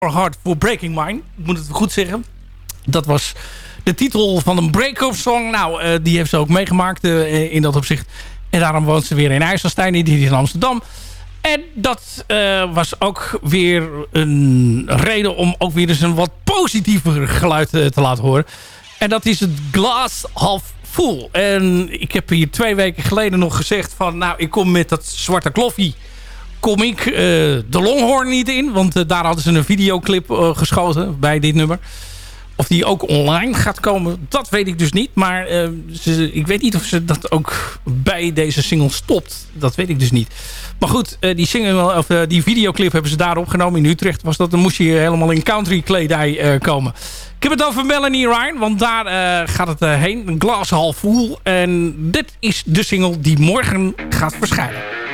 Hard for Breaking Mine. Ik moet het goed zeggen. Dat was de titel van een break-up song. Nou, die heeft ze ook meegemaakt in dat opzicht. En daarom woont ze weer in IJsselstein, niet in Amsterdam. En dat was ook weer een reden om ook weer eens een wat positiever geluid te laten horen. En dat is het Glass Half Full. En ik heb hier 2 weken geleden nog gezegd van... nou, ik kom met dat zwarte kloffie... kom ik de Longhorn niet in. Want daar hadden ze een videoclip geschoten bij dit nummer. Of die ook online gaat komen, dat weet ik dus niet. Maar ik weet niet of ze dat ook bij deze single stopt. Dat weet ik dus niet. Maar goed, die videoclip hebben ze daar opgenomen. In Utrecht was dat. Dan moest je helemaal in country kledij komen. Ik heb het over Melanie Ryan, want daar gaat het heen. Een Glass Half Full. En dit is de single die morgen gaat verschijnen.